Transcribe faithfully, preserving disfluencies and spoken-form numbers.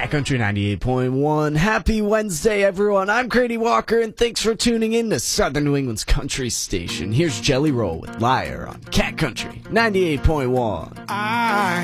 Cat Country ninety-eight point one. Happy Wednesday, everyone. I'm Grady Walker, and thanks for tuning in to Southern New England's country station. Here's Jelly Roll with Liar on Cat Country ninety-eight point one. I